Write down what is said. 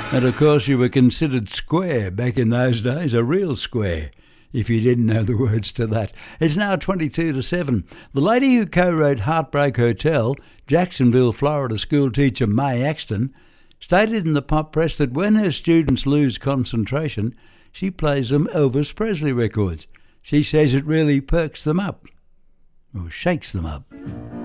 And of course you were considered square back in those days, a real square, if you didn't know the words to that. It's now 22 to 7. The lady who co-wrote Heartbreak Hotel, Jacksonville, Florida schoolteacher Mae Axton, stated in the pop press that when her students lose concentration, she plays them Elvis Presley records. She says it really perks them up, or shakes them up.